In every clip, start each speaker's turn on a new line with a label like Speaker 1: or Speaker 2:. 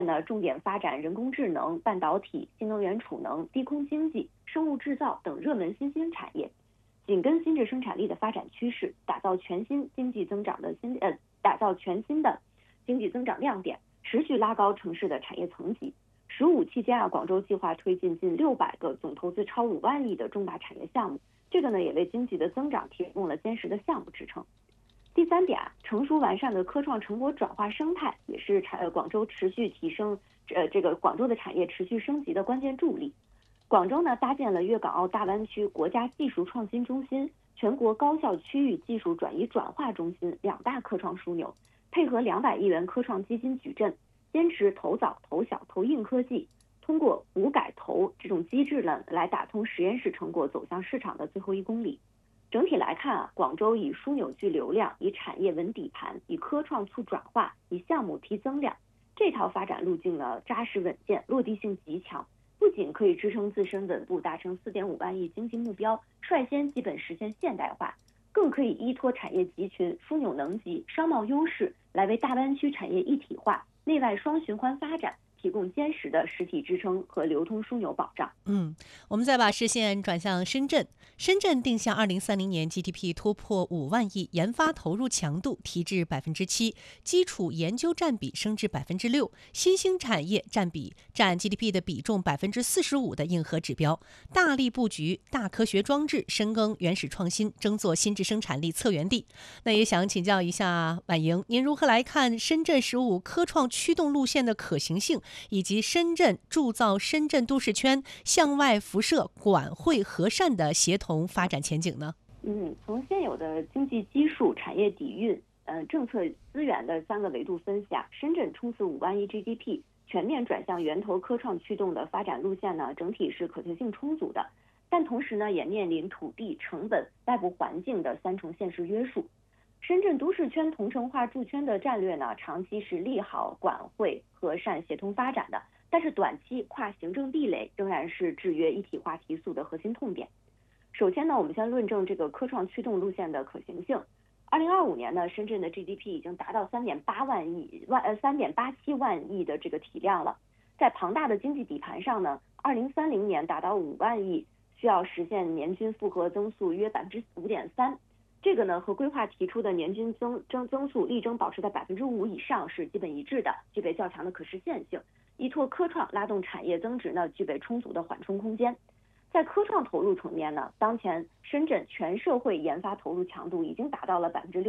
Speaker 1: 呢，重点发展人工智能、半导体、新能源储能、低空经济、生物制造等热门新兴产业，紧跟新质生产力的发展趋势，打造全新的经济增长亮点，持续拉高城市的产业层级。“十五”期间广州计划推进近600个总投资超5万亿的重大产业项目，这个呢也为经济的增长提供了坚实的项目支撑。第3点成熟完善的科创成果转化生态也是广州持续提升广州的产业持续升级的关键助力。广州呢搭建了粤港澳大湾区国家技术创新中心、全国高校区域技术转移转化中心2大科创枢纽，配合200亿元科创基金矩阵，坚持投早投小投硬科技，通过补改投这种机制呢，来打通实验室成果走向市场的最后1公里。整体来看广州以枢纽聚流量，以产业稳底盘，以科创促转化，以项目提增量，这套发展路径呢扎实稳健，落地性极强，不仅可以支撑自身稳步达成4.5万亿经济目标，率先基本实现现代化，更可以依托产业集群、枢纽能级、商贸优势，来为大湾区产业一体化、内外双循环发展提供坚实的实体支撑和流通枢纽保障。
Speaker 2: 我们再把视线转向深圳。深圳定向2030年 GDP 突破5万亿，研发投入强度提至7%，基础研究占比升至6%，新兴产业占 GDP 的比重45%的硬核指标，大力布局大科学装置，深耕原始创新，争做新质生产力策源地。那也想请教一下婉莹，您如何来看深圳15科创驱动路线的可行性，以及深圳铸造深圳都市圈向外辐射管惠和善的协同发展前景呢？
Speaker 1: 从现有的经济基数、产业底蕴、政策资源的3个维度分析深圳冲刺5万亿 GDP， 全面转向源头科创驱动的发展路线呢，整体是可行性充足的，但同时呢，也面临土地、成本、外部环境的3重现实约束。深圳都市圈同城化筑圈的战略呢，长期是利好管惠和善协同发展的，但是短期跨行政壁垒仍然是制约一体化提速的核心痛点。首先呢，我们先论证这个科创驱动路线的可行性。2025年呢，深圳的 GDP 已经达到3.87万亿的这个体量了。在庞大的经济底盘上呢，2030年达到5万亿，需要实现年均复合增速约5.3%。这个呢和规划提出的年均增速力争保持在5%以上是基本一致的，具备较强的可实现性。依托科创拉动产业增值呢，具备充足的缓冲空间。在科创投入层面呢，当前深圳全社会研发投入强度已经达到了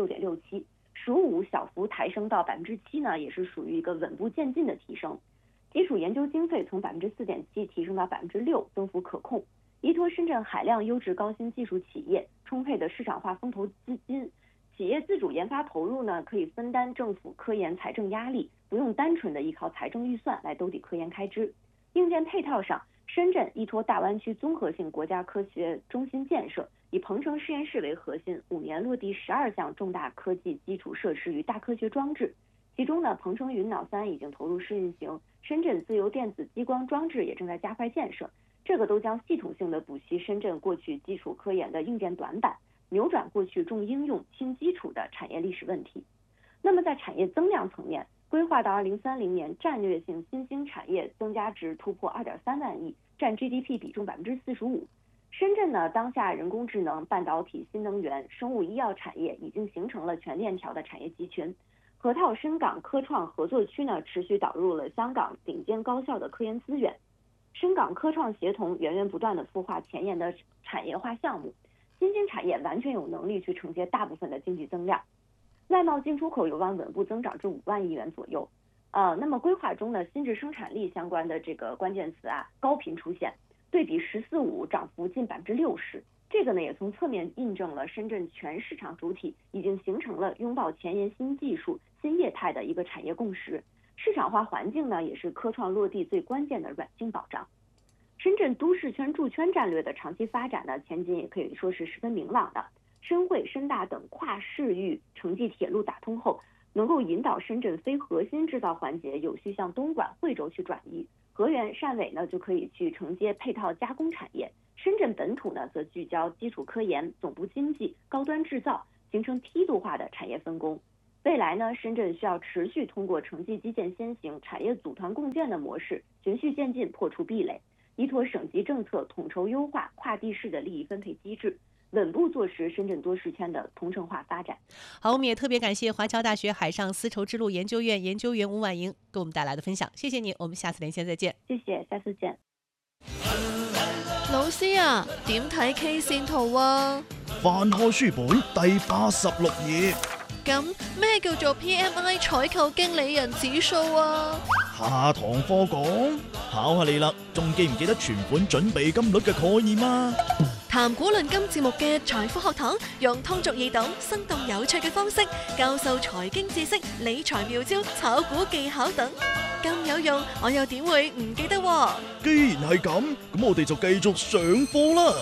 Speaker 1: 6.67%，15小幅抬升到7%呢，也是属于一个稳步渐进的提升。基础研究经费从4.7%提升到6%，增幅可控。依托深圳海量优质高新技术企业、充沛的市场化风投资金，企业自主研发投入呢，可以分担政府科研财政压力，不用单纯的依靠财政预算来兜底科研开支。硬件配套上，深圳依托大湾区综合性国家科学中心建设，以鹏城实验室为核心，5年落地12项重大科技基础设施与大科学装置。其中呢，鹏城云脑3已经投入试运行，深圳自由电子激光装置也正在加快建设。这个都将系统性的补齐深圳过去基础科研的硬件短板，扭转过去重应用轻基础的产业历史问题。那么在产业增量层面，规划到2030年，战略性新兴产业增加值突破2.3万亿，占 GDP 比重45%。深圳呢，当下人工智能、半导体、新能源、生物医药产业已经形成了全链条的产业集群。河套深港科创合作区呢，持续导入了香港顶尖高校的科研资源。深港科创协同源源不断的孵化前沿的产业化项目，新兴产业完全有能力去承接大部分的经济增量。外贸进出口有望稳步增长至5万亿元左右。那么规划中呢，新质生产力相关的这个关键词高频出现，对比“14-5”涨幅近60%。这个呢也从侧面印证了深圳全市场主体已经形成了拥抱前沿新技术、新业态的一个产业共识。市场化环境呢，也是科创落地最关键的软性保障。深圳都市圈筑圈战略的长期发展呢，前景也可以说是十分明朗的。深汇、深大等跨市域城际铁路打通后，能够引导深圳非核心制造环节有序向东莞、惠州去转移。河源、汕尾呢就可以去承接配套加工产业。深圳本土呢则聚焦基础科研、总部经济、高端制造，形成梯度化的产业分工。 未来呢，深圳需要持续通过城际基建先行、产业组团共建的模式，循序渐进破除壁垒，依托省级政策统筹优化跨地市的利益分配机制，稳步坐实深圳多市圈的同城化发展。
Speaker 2: 好，我们也特别感谢华侨大学海上絲綢之路研究院研究員吳婉瑩給我們帶來的分享，謝謝你，我們下次連線再見。
Speaker 1: 謝謝，下次見。
Speaker 3: 老師啊，點睇 K 線圖啊？
Speaker 4: 翻開書本第86頁。
Speaker 3: 咁咩叫做 PMI 採購經理人指數啊？
Speaker 4: 下堂課講，考下你啦，仲記唔記得存款準備金率嘅概念啊？
Speaker 3: 談股論金節目嘅財富學堂，用通俗易懂、生動有趣嘅方式教授財經知識、理財妙招、炒股技巧等，咁有用，我又點會唔記得喎？
Speaker 4: 既然係咁，咁我哋就繼續上課啦。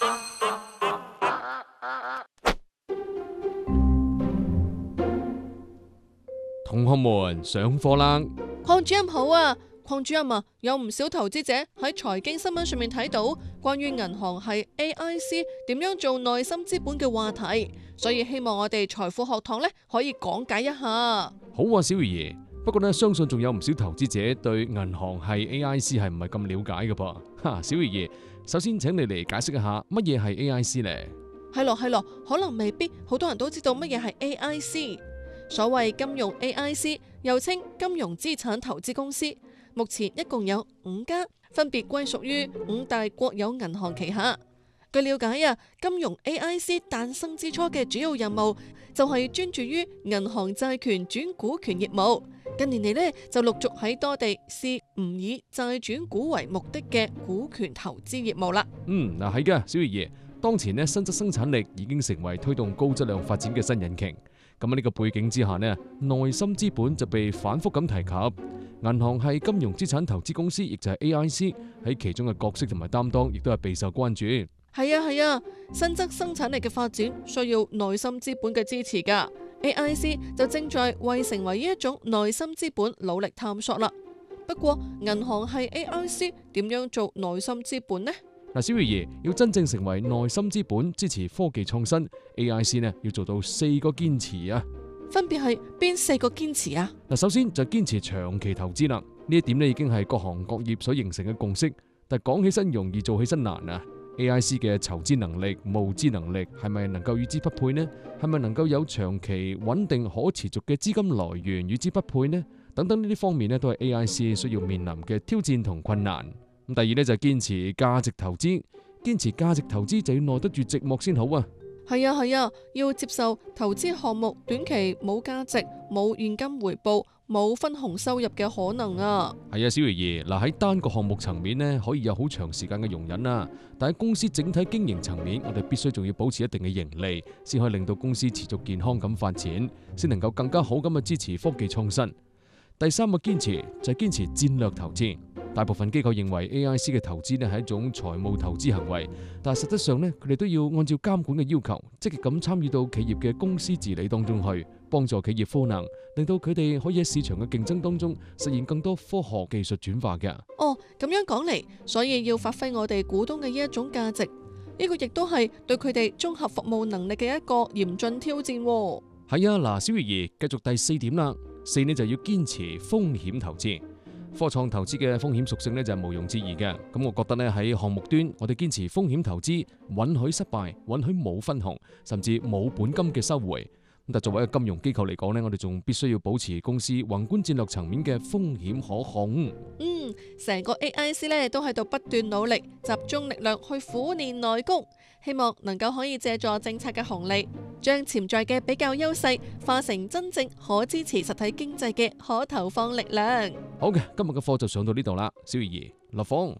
Speaker 5: 同學們上課啦！
Speaker 3: 鄺主任好啊，鄺主任啊，有唔少投資者喺財經新聞上面睇到關於銀行係 AIC 點樣做內心資本嘅話題，所以希望我哋財富學堂呢可以講解一下。好
Speaker 5: 啊，小魚兒。不過呢，相信仲有唔少投資者對銀行係 AIC 係唔係咁了解嘅噃。哈，小魚兒，首先請你嚟解釋一下乜嘢係 AIC 呢？
Speaker 3: 係咯，可能未必好多人都知道乜嘢係 AIC。所謂金融 AIC 又稱金融資產投資公司，目前一共有5家，分別歸屬於5大國有銀行旗下。據了解啊，金融 AIC 誕生之初嘅主要任務就係專注於銀行債權轉股權業務，近年嚟呢，就陸續喺多地試唔以債轉股為目的嘅股權投資業務啦。
Speaker 5: 嗱係嘅，小魚爺，當前呢，新質生產力已經成為推動高質量發展嘅新引擎。咁喺呢個背景之下呢，內心資本就被反覆咁提及。銀行係金融資產投資公司，亦就係 AIC 喺其中嘅角色同埋擔當，亦都係備受關注。
Speaker 3: 係啊，新質生產力嘅發展需要內心資本嘅支持噶。AIC 就正在為成為呢一種內心資本努力探索啦。不過銀行係 AIC 點樣做內心資本呢？
Speaker 5: 小魚爺，要真正成為內心資本，支持科技創新 ，AIC 呢要做到4個堅持啊。
Speaker 3: 分別係邊4個堅持啊？
Speaker 5: 首先就堅持長期投資啦。呢一點呢已經係各行各業所形成嘅共識，但講起身容易，做起身難啊。AIC 嘅籌資能力、募資能力係咪能夠與之匹配呢？係咪能夠有長期穩定可持續嘅資金來源與之匹配呢？等等呢啲方面呢，都係 AIC 需要面臨嘅挑戰同困難。咁第二呢，就係堅持價值投資，堅持價值投資就要耐得住寂寞先好啊。
Speaker 3: 係啊，要接受投資項目短期冇價值、冇現金回報、冇分紅收入嘅可能啊。
Speaker 5: 係啊，小魚兒，喺單個項目層面呢，可以有好長時間嘅容忍啦，但喺公司整體經營層面，我哋必須仲要保持一定嘅盈利，先可以令到公司持續健康咁發展，先能夠更加好咁去支持科技創新。第3個堅持就係堅持戰略投資。大部分機構認為 AIC 嘅投資呢係一種財務投資行為，但係實質上呢，佢哋都要按照監管嘅要求，積極咁參與到企業嘅公司治理當中去，幫助企業賦能，令到佢哋可以喺市場嘅競爭當中實現更多科學技術轉化嘅。
Speaker 3: 咁樣講嚟，所以要發揮我哋股東嘅呢一種價值，呢個亦都係對佢哋綜合服務能力嘅一個嚴峻挑戰。
Speaker 5: 係啊，小魚兒，繼續第4點啦。4呢就要堅持風險投資。科創投資嘅風險屬性呢就係毋庸置疑嘅。咁我覺得呢，喺項目端，我哋堅持風險投資，允許失敗，允許冇分紅，甚至冇本金嘅收回。但作為一個金融機構嚟講呢，我哋仲必須要保持公司宏觀戰略層面嘅風險可控。
Speaker 3: 成個 AIC 呢都喺度不斷努力，集中力量去苦練內功，希望能夠可以借助政策嘅紅利，將潛在嘅比較優勢化成真正可支持實體經濟嘅可投放力量。
Speaker 5: 好嘅，今日嘅課就上到呢度啦。小魚兒立峰，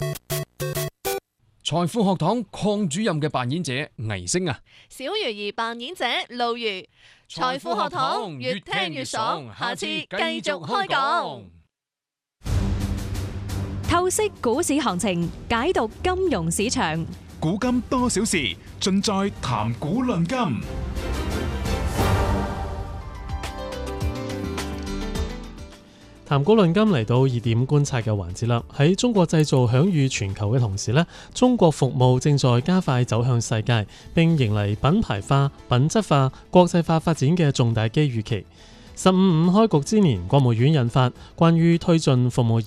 Speaker 5: 財富學堂鄺主任嘅扮演者倪星啊，
Speaker 3: 小魚兒扮演者路如。財富學堂越聽越爽，下次繼續開講。
Speaker 6: 透析股市行情，解讀金融市場，
Speaker 7: 古今多少事，盡在談股論金。
Speaker 8: 談古論今嚟到熱點觀察嘅環節啦。喺中國製造享譽全球嘅同時呢，中國服務正在加快走向世界，並迎嚟品牌化、品質化、國際化發展嘅重大機遇期。15.5開局之年，國務院印發關於推進服務業